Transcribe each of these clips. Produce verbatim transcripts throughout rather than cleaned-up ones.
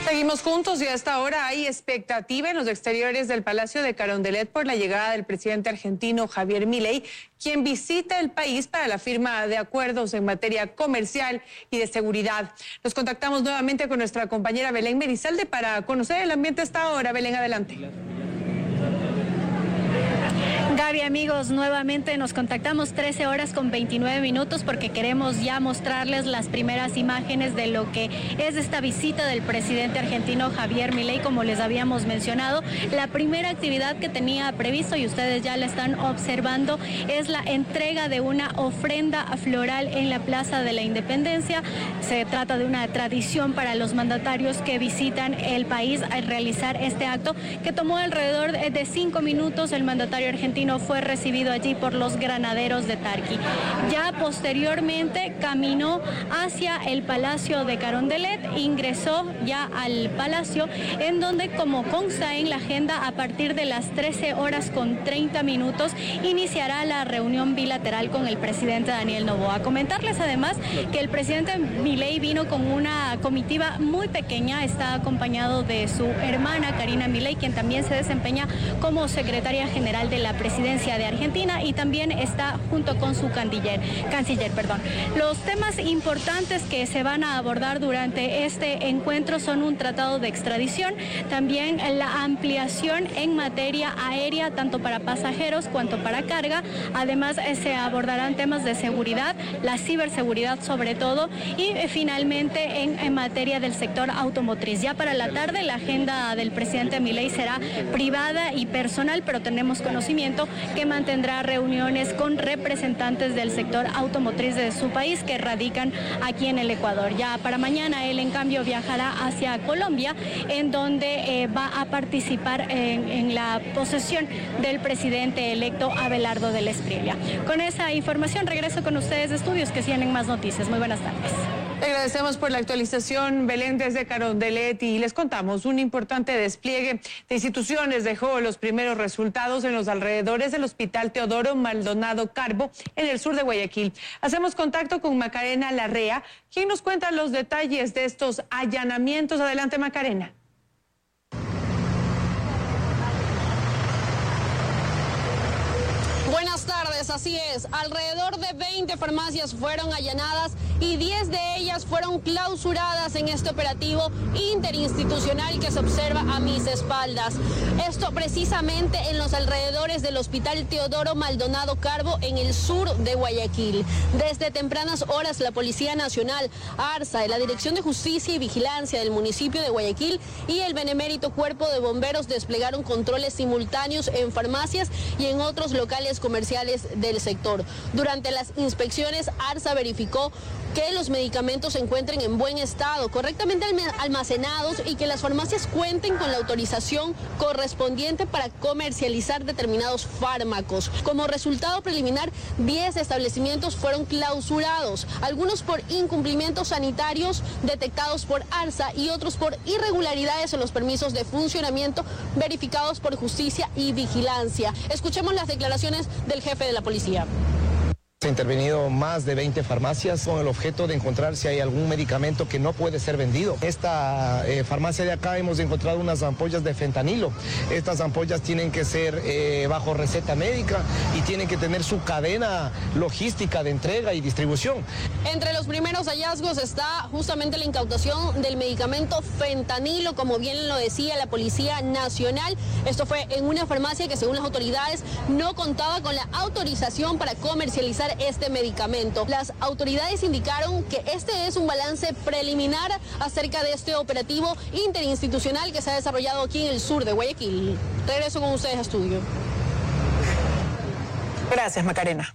Seguimos juntos y a esta hora hay expectativa en los exteriores del Palacio de Carondelet por la llegada del presidente argentino Javier Milei, quien visita el país para la firma de acuerdos en materia comercial y de seguridad. Nos contactamos nuevamente con nuestra compañera Belén Merizalde para conocer el ambiente a esta hora. Belén, adelante. Gaby, amigos, nuevamente nos contactamos trece horas con veintinueve minutos porque queremos ya mostrarles las primeras imágenes de lo que es esta visita del presidente argentino Javier Milei. Como les habíamos mencionado, la primera actividad que tenía previsto, y ustedes ya la están observando, es la entrega de una ofrenda floral en la Plaza de la Independencia. Se trata de una tradición para los mandatarios que visitan el país al realizar este acto, que tomó alrededor de cinco minutos. El mandatario argentino fue recibido allí por los granaderos de Tarqui. Ya posteriormente caminó hacia el Palacio de Carondelet, ingresó ya al palacio, en donde, como consta en la agenda, a partir de las trece horas con treinta minutos iniciará la reunión bilateral con el presidente Daniel Noboa. Comentarles además que el presidente Milei vino con una comitiva muy pequeña, está acompañado de su hermana Karina Milei, quien también se desempeña como secretaria general de la presidencia de Argentina, y también está junto con su canciller, canciller, perdón. Los temas importantes que se van a abordar durante este encuentro son un tratado de extradición, también la ampliación en materia aérea, tanto para pasajeros cuanto para carga. Además, se abordarán temas de seguridad, la ciberseguridad sobre todo, y finalmente en, en materia del sector automotriz. Ya para la tarde la agenda del presidente Milei será privada y personal, pero tenemos conocimiento que mantendrá reuniones con representantes del sector automotriz de su país que radican aquí en el Ecuador. Ya para mañana él, en cambio, viajará hacia Colombia, en donde eh, va a participar en, en la posesión del presidente electo Abelardo del Espriella. Con esa información regreso con ustedes de estudios, que tienen más noticias. Muy buenas tardes. Le agradecemos por la actualización, Belén, desde Carondelet, y les contamos: un importante despliegue de instituciones dejó los primeros resultados en los alrededores del Hospital Teodoro Maldonado Carbo, en el sur de Guayaquil. Hacemos contacto con Macarena Larrea, quien nos cuenta los detalles de estos allanamientos. Adelante, Macarena. Buenas tardes, así es. Alrededor de veinte farmacias fueron allanadas y diez de ellas fueron clausuradas en este operativo interinstitucional que se observa a mis espaldas. Esto precisamente en los alrededores del Hospital Teodoro Maldonado Carbo, en el sur de Guayaquil. Desde tempranas horas, la Policía Nacional, ARSA, la Dirección de Justicia y Vigilancia del municipio de Guayaquil y el benemérito Cuerpo de Bomberos desplegaron controles simultáneos en farmacias y en otros locales comerciales del sector. Durante las inspecciones, ARSA verificó que los medicamentos se encuentren en buen estado, correctamente almacenados, y que las farmacias cuenten con la autorización correspondiente para comercializar determinados fármacos. Como resultado preliminar, diez establecimientos fueron clausurados, algunos por incumplimientos sanitarios detectados por ARSA y otros por irregularidades en los permisos de funcionamiento verificados por Justicia y Vigilancia. Escuchemos las declaraciones del jefe de la policía. Se han intervenido más de veinte farmacias con el objeto de encontrar si hay algún medicamento que no puede ser vendido. Esta eh, farmacia de acá hemos encontrado unas ampollas de fentanilo. Estas ampollas tienen que ser eh, bajo receta médica y tienen que tener su cadena logística de entrega y distribución. Entre los primeros hallazgos está justamente la incautación del medicamento fentanilo, como bien lo decía la Policía Nacional. Esto fue en una farmacia que, según las autoridades, no contaba con la autorización para comercializar este medicamento. Las autoridades indicaron que este es un balance preliminar acerca de este operativo interinstitucional que se ha desarrollado aquí en el sur de Guayaquil. Regreso con ustedes a estudio. Gracias, Macarena.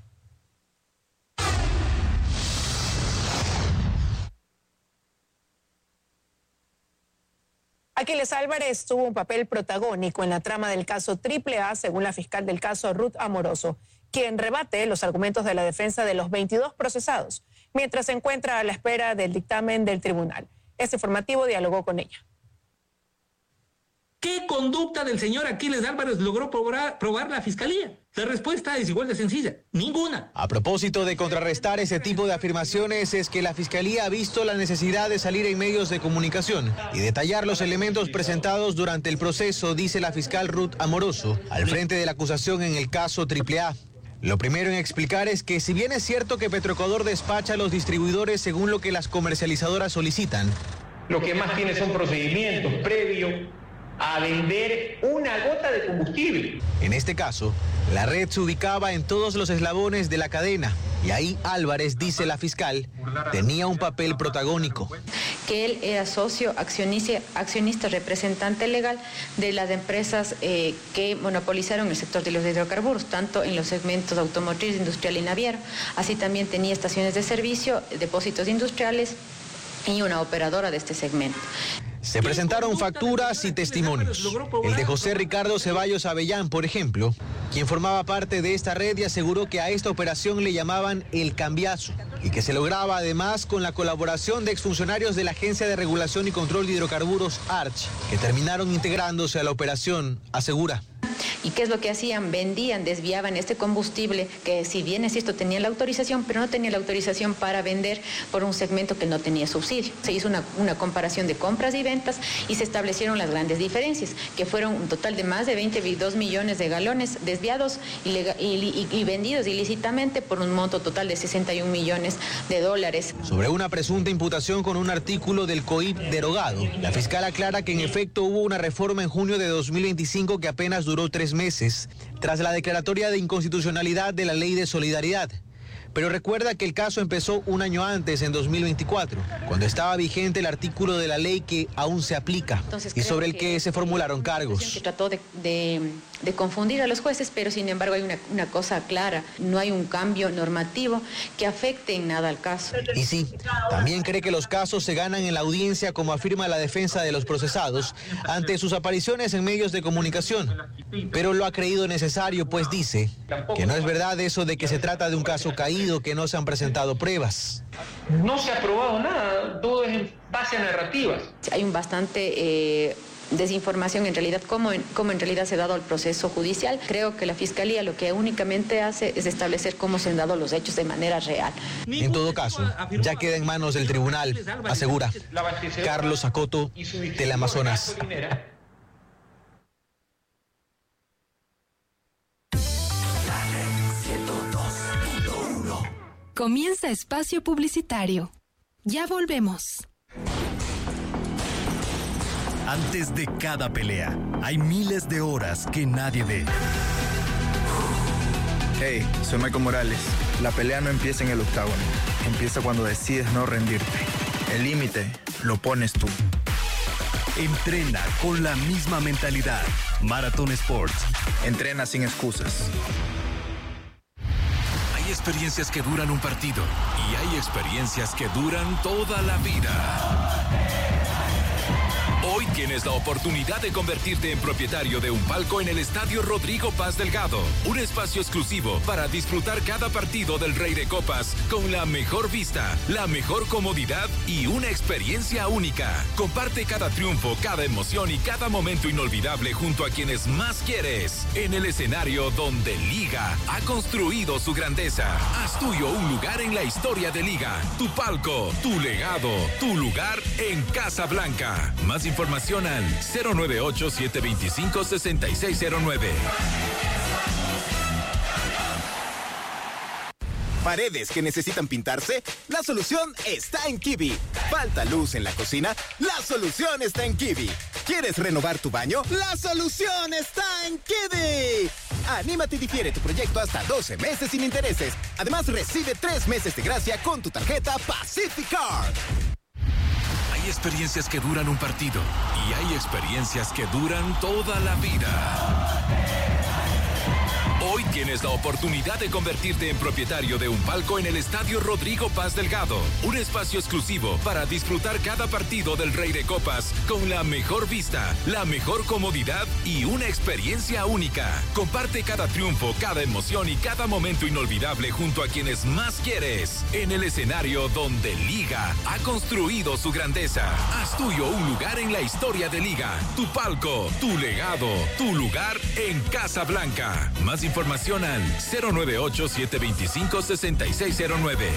Aquiles Álvarez tuvo un papel protagónico en la trama del caso Triple A, según la fiscal del caso Ruth Amoroso, quien rebate los argumentos de la defensa de los veintidós procesados, mientras se encuentra a la espera del dictamen del tribunal. Este informativo dialogó con ella. ¿Qué conducta del señor Aquiles Álvarez logró probar, probar la Fiscalía? La respuesta es igual de sencilla, ninguna. A propósito de contrarrestar ese tipo de afirmaciones, es que la Fiscalía ha visto la necesidad de salir en medios de comunicación y detallar los elementos presentados durante el proceso, dice la fiscal Ruth Amoroso, al frente de la acusación en el caso Triple A. Lo primero en explicar es que si bien es cierto que Petroecuador despacha a los distribuidores según lo que las comercializadoras solicitan, lo que más tiene son procedimientos previos a vender una gota de combustible. En este caso, la red se ubicaba en todos los eslabones de la cadena y ahí Álvarez, dice la fiscal, tenía un papel protagónico. Que él era socio, accionista, accionista representante legal de las empresas eh, que monopolizaron el sector de los hidrocarburos, tanto en los segmentos automotriz, industrial y naviero. Así también tenía estaciones de servicio, depósitos industriales y una operadora de este segmento. Se presentaron facturas y testimonios. El de José Ricardo Ceballos Avellán, por ejemplo, quien formaba parte de esta red y aseguró que a esta operación le llamaban el cambiazo y que se lograba además con la colaboración de exfuncionarios de la Agencia de Regulación y Control de Hidrocarburos, ARCH, que terminaron integrándose a la operación, asegura. ¿Y qué es lo que hacían? Vendían, desviaban este combustible, que si bien es cierto tenía la autorización, pero no tenía la autorización para vender por un segmento que no tenía subsidio. Se hizo una, una comparación de compras y ventas y se establecieron las grandes diferencias, que fueron un total de más de veintidós millones de galones desviados y, y, y vendidos ilícitamente por un monto total de sesenta y un millones de dólares. Sobre una presunta imputación con un artículo del C O I P derogado, la fiscal aclara que en efecto hubo una reforma en junio de dos mil veinticinco que apenas duró tres meses, tras la declaratoria de inconstitucionalidad de la Ley de Solidaridad. Pero recuerda que el caso empezó un año antes, en dos mil veinticuatro, cuando estaba vigente el artículo de la ley que aún se aplica. Entonces, y sobre el que, que se formularon cargos. Que trató de, de, de confundir a los jueces, pero sin embargo hay una, una cosa clara, no hay un cambio normativo que afecte en nada al caso. Y sí, también cree que los casos se ganan en la audiencia, como afirma la defensa de los procesados, ante sus apariciones en medios de comunicación. Pero lo ha creído necesario, pues dice que no es verdad eso de que se trata de un caso caído, que no se han presentado pruebas. No se ha probado nada, todo es en base a narrativas. Hay un bastante eh, desinformación en realidad, cómo en, cómo en realidad se ha dado el proceso judicial. Creo que la Fiscalía lo que únicamente hace es establecer cómo se han dado los hechos de manera real. En todo caso, ya queda en manos del tribunal, asegura Carlos Acoto, Teleamazonas. Comienza espacio publicitario. Ya volvemos. Antes de cada pelea, hay miles de horas que nadie ve. Hey, soy Michael Morales. La pelea no empieza en el octágono. Empieza cuando decides no rendirte. El límite lo pones tú. Entrena con la misma mentalidad. Marathon Sports. Entrena sin excusas. Hay experiencias que duran un partido y hay experiencias que duran toda la vida. Hoy tienes la oportunidad de convertirte en propietario de un palco en el Estadio Rodrigo Paz Delgado. Un espacio exclusivo para disfrutar cada partido del Rey de Copas con la mejor vista, la mejor comodidad y una experiencia única. Comparte cada triunfo, cada emoción y cada momento inolvidable junto a quienes más quieres. En el escenario donde Liga ha construido su grandeza. Haz tuyo un lugar en la historia de Liga. Tu palco, tu legado, tu lugar en Casa Blanca. Más información al cero nueve ocho, siete dos cinco, seis seis cero nueve. ¿Paredes que necesitan pintarse? La solución está en Kiwi. ¿Falta luz en la cocina? La solución está en Kiwi. ¿Quieres renovar tu baño? La solución está en Kiwi. Anímate y difiere tu proyecto hasta doce meses sin intereses. Además, recibe tres meses de gracia con tu tarjeta Pacific Card. Hay experiencias que duran un partido y hay experiencias que duran toda la vida. Hoy tienes la oportunidad de convertirte en propietario de un palco en el Estadio Rodrigo Paz Delgado. Un espacio exclusivo para disfrutar cada partido del Rey de Copas con la mejor vista, la mejor comodidad y una experiencia única. Comparte cada triunfo, cada emoción y cada momento inolvidable junto a quienes más quieres. En el escenario donde Liga ha construido su grandeza. Haz tuyo un lugar en la historia de Liga. Tu palco, tu legado, tu lugar en Casablanca. Más información al cero nueve ocho, siete dos cinco, seis seis cero nueve.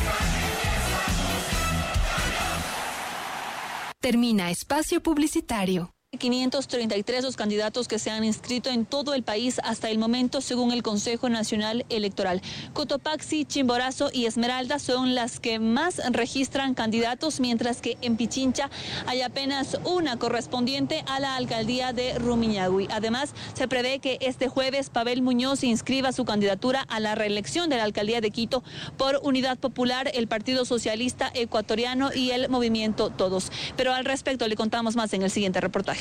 Termina espacio publicitario. quinientos treinta y tres los candidatos que se han inscrito en todo el país hasta el momento, según el Consejo Nacional Electoral. Cotopaxi, Chimborazo y Esmeralda son las que más registran candidatos, mientras que en Pichincha hay apenas una correspondiente a la alcaldía de Rumiñahui. Además, se prevé que este jueves Pavel Muñoz inscriba su candidatura a la reelección de la alcaldía de Quito por Unidad Popular, el Partido Socialista Ecuatoriano y el Movimiento Todos. Pero al respecto le contamos más en el siguiente reportaje.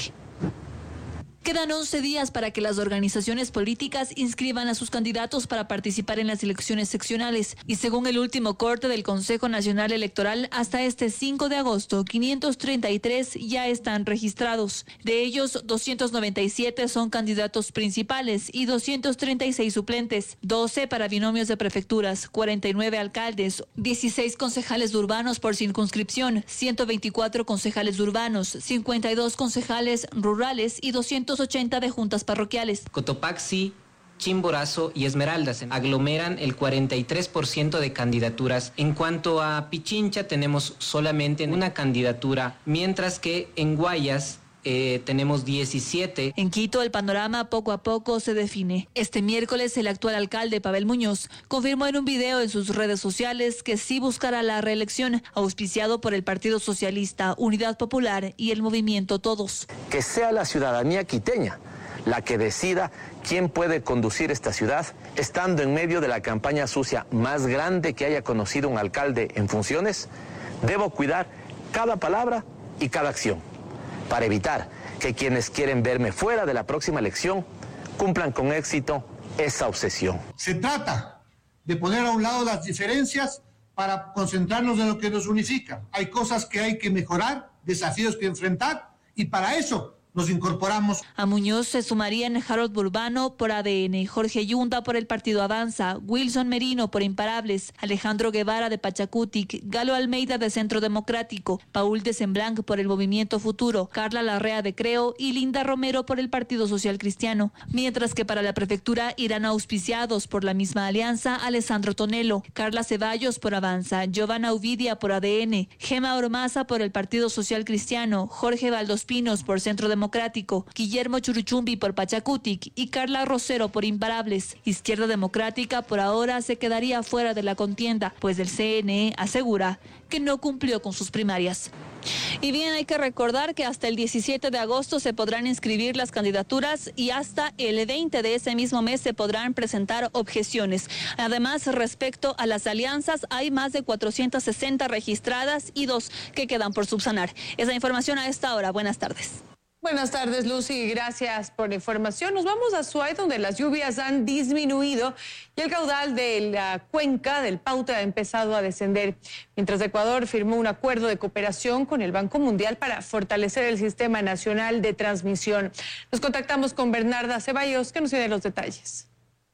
Quedan once días para que las organizaciones políticas inscriban a sus candidatos para participar en las elecciones seccionales. Y según el último corte del Consejo Nacional Electoral, hasta este cinco de agosto, quinientos treinta y tres ya están registrados. De ellos, doscientos noventa y siete son candidatos principales y doscientos treinta y seis suplentes, doce para binomios de prefecturas, cuarenta y nueve alcaldes, dieciséis concejales urbanos por circunscripción, ciento veinticuatro concejales urbanos, cincuenta y dos concejales rurales y doscientos ochenta de juntas parroquiales. Cotopaxi, Chimborazo y Esmeraldas aglomeran el cuarenta y tres por ciento de candidaturas. En cuanto a Pichincha, tenemos solamente una candidatura, mientras que en Guayas Eh, tenemos diecisiete. En Quito el panorama poco a poco se define. Este miércoles el actual alcalde Pavel Muñoz confirmó en un video en sus redes sociales que sí buscará la reelección, auspiciado por el Partido Socialista, Unidad Popular y el Movimiento Todos. Que sea la ciudadanía quiteña la que decida quién puede conducir esta ciudad, estando en medio de la campaña sucia más grande que haya conocido un alcalde en funciones. Debo cuidar cada palabra y cada acción, para evitar que quienes quieren verme fuera de la próxima elección cumplan con éxito esa obsesión. Se trata de poner a un lado las diferencias para concentrarnos en lo que nos unifica. Hay cosas que hay que mejorar, desafíos que enfrentar, y para eso nos incorporamos. A Muñoz se sumarían Harold Burbano por A D N, Jorge Yunda por el Partido Avanza, Wilson Merino por Imparables, Alejandro Guevara de Pachacutic, Galo Almeida de Centro Democrático, Paul de Semblanc por el Movimiento Futuro, Carla Larrea de Creo y Linda Romero por el Partido Social Cristiano. Mientras que para la prefectura irán auspiciados por la misma alianza Alessandro Tonelo, Carla Ceballos por Avanza, Giovanna Uvidia por A D N, Gema Ormaza por el Partido Social Cristiano, Jorge Valdospinos por Centro Democrático, Guillermo Churuchumbi por Pachacutic y Carla Rosero por Imparables. Izquierda Democrática por ahora se quedaría fuera de la contienda, pues el C N E asegura que no cumplió con sus primarias. Y bien, hay que recordar que hasta el diecisiete de agosto se podrán inscribir las candidaturas y hasta el veinte de ese mismo mes se podrán presentar objeciones. Además, respecto a las alianzas, hay más de cuatrocientas sesenta registradas y dos que quedan por subsanar. Esa información a esta hora. Buenas tardes. Buenas tardes, Lucy. Gracias por la información. Nos vamos a Suay, donde las lluvias han disminuido y el caudal de la cuenca del Paute ha empezado a descender. Mientras Ecuador firmó un acuerdo de cooperación con el Banco Mundial para fortalecer el Sistema Nacional de Transmisión. Nos contactamos con Bernarda Ceballos, que nos tiene los detalles.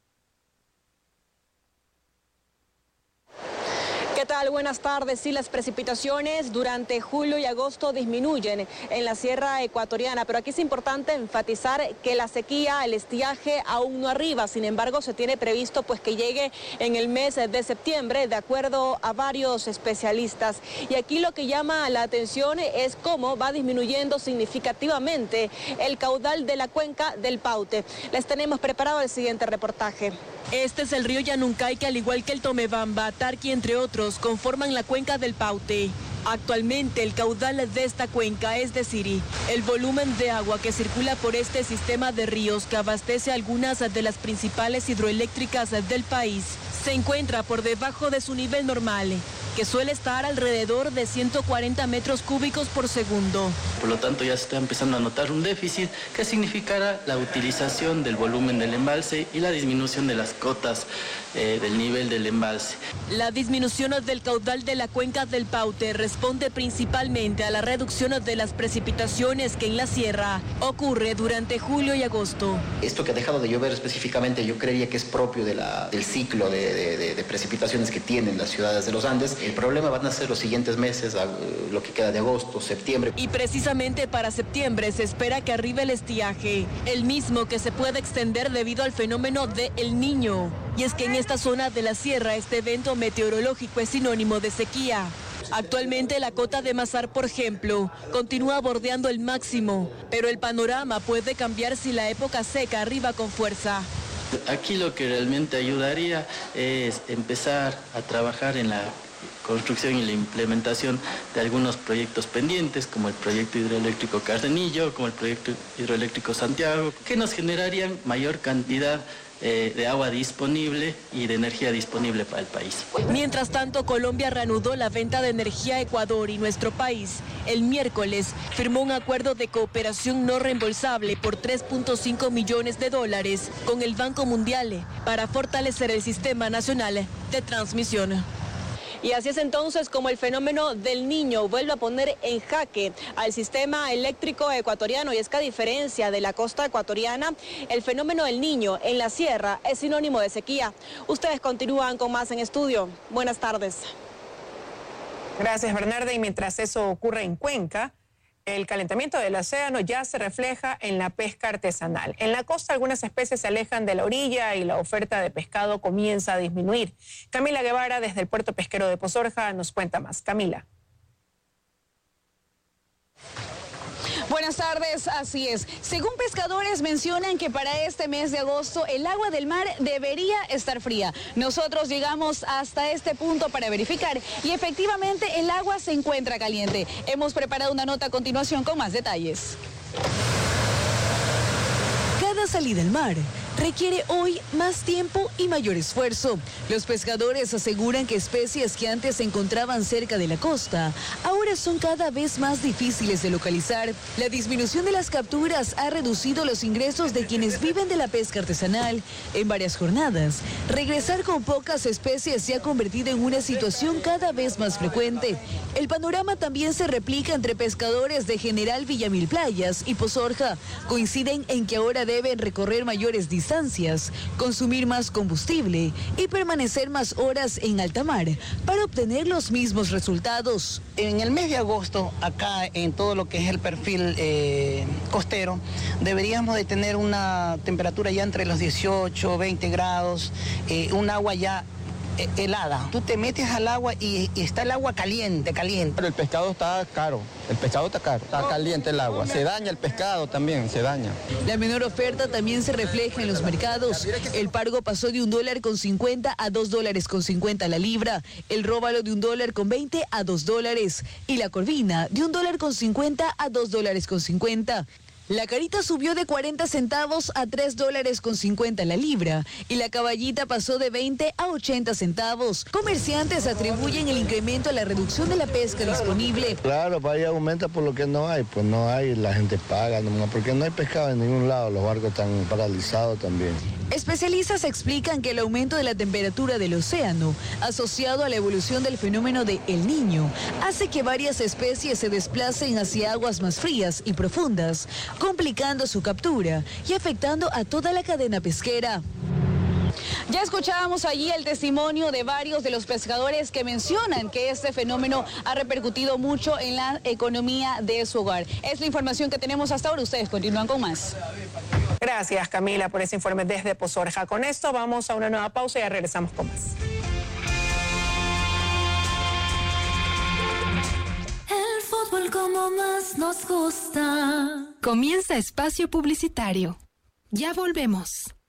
¿Qué tal? Buenas tardes. Sí, las precipitaciones durante julio y agosto disminuyen en la sierra ecuatoriana, pero aquí es importante enfatizar que la sequía, el estiaje aún no arriba. Sin embargo, se tiene previsto pues que llegue en el mes de septiembre, de acuerdo a varios especialistas. Y aquí lo que llama la atención es cómo va disminuyendo significativamente el caudal de la cuenca del Paute. Les tenemos preparado el siguiente reportaje. Este es el río Yanuncay, que al igual que el Tomebamba, Tarqui, entre otros, conforman la cuenca del Paute. Actualmente el caudal de esta cuenca, es decir, el volumen de agua que circula por este sistema de ríos que abastece algunas de las principales hidroeléctricas del país, se encuentra por debajo de su nivel normal. que suele estar alrededor de ciento cuarenta metros cúbicos por segundo. Por lo tanto, ya se está empezando a notar un déficit que significará la utilización del volumen del embalse y la disminución de las cotas eh, del nivel del embalse. La disminución del caudal de la cuenca del Paute responde principalmente a la reducción de las precipitaciones que en la sierra ocurre durante julio y agosto. Esto que ha dejado de llover específicamente, yo creería que es propio de la, del ciclo de, de, de, de precipitaciones que tienen las ciudades de los Andes. El problema van a ser los siguientes meses, lo que queda de agosto, septiembre. Y precisamente para septiembre se espera que arribe el estiaje, el mismo que se puede extender debido al fenómeno de El Niño. Y es que en esta zona de la sierra este evento meteorológico es sinónimo de sequía. Actualmente la cota de Mazar, por ejemplo, continúa bordeando el máximo, pero el panorama puede cambiar si la época seca arriba con fuerza. Aquí lo que realmente ayudaría es empezar a trabajar en la construcción y la implementación de algunos proyectos pendientes, como el proyecto hidroeléctrico Cardenillo, como el proyecto hidroeléctrico Santiago, que nos generarían mayor cantidad eh, de agua disponible y de energía disponible para el país. Mientras tanto, Colombia reanudó la venta de energía a Ecuador y nuestro país el miércoles firmó un acuerdo de cooperación no reembolsable por tres punto cinco millones de dólares con el Banco Mundial para fortalecer el sistema nacional de transmisión. Y así es entonces como el fenómeno del Niño vuelve a poner en jaque al sistema eléctrico ecuatoriano. Y es que a diferencia de la costa ecuatoriana, el fenómeno del Niño en la sierra es sinónimo de sequía. Ustedes continúan con más en estudio. Buenas tardes. Gracias, Bernarda. Y mientras eso ocurre en Cuenca, el calentamiento del océano ya se refleja en la pesca artesanal. En la costa algunas especies se alejan de la orilla y la oferta de pescado comienza a disminuir. Camila Guevara desde el puerto pesquero de Pozorja nos cuenta más. Camila. Buenas tardes, así es. Según pescadores mencionan que para este mes de agosto el agua del mar debería estar fría. Nosotros llegamos hasta este punto para verificar y efectivamente el agua se encuentra caliente. Hemos preparado una nota a continuación con más detalles. Cada salida al mar requiere hoy más tiempo y mayor esfuerzo. Los pescadores aseguran que especies que antes se encontraban cerca de la costa ahora son cada vez más difíciles de localizar. La disminución de las capturas ha reducido los ingresos de quienes viven de la pesca artesanal en varias jornadas. Regresar con pocas especies se ha convertido en una situación cada vez más frecuente. El panorama también se replica entre pescadores de General Villamil Playas y Pozorja. Coinciden en que ahora deben recorrer mayores distancias distancias, consumir más combustible y permanecer más horas en alta mar para obtener los mismos resultados. En el mes de agosto, acá en todo lo que es el perfil eh, costero, deberíamos de tener una temperatura ya entre los dieciocho, veinte grados, eh, un agua ya helada. Tú te metes al agua y, y está el agua caliente, caliente. Pero el pescado está caro, el pescado está caro, está caliente el agua. Se daña el pescado también, se daña. La menor oferta también se refleja en los mercados. El pargo pasó de un dólar con cincuenta a dos dólares con cincuenta la libra. El róbalo de un dólar con veinte a dos dólares. Y la corvina de un dólar con cincuenta a dos dólares con cincuenta. La carita subió de cuarenta centavos a tres dólares con cincuenta la libra y la caballita pasó de veinte a ochenta centavos. Comerciantes atribuyen el incremento a la reducción de la pesca disponible. Claro, para ahí aumenta por lo que no hay, pues no hay, la gente paga, nomás, porque no hay pescado en ningún lado, los barcos están paralizados también. Especialistas explican que el aumento de la temperatura del océano, asociado a la evolución del fenómeno de El Niño, hace que varias especies se desplacen hacia aguas más frías y profundas, complicando su captura y afectando a toda la cadena pesquera. Ya escuchábamos allí el testimonio de varios de los pescadores que mencionan que este fenómeno ha repercutido mucho en la economía de su hogar. Es la información que tenemos hasta ahora. Ustedes continúan con más. Gracias, Camila, por ese informe desde Pozorja. Con esto vamos a una nueva pausa y ya regresamos con más. El fútbol como más nos gusta. Comienza Espacio Publicitario. Ya volvemos.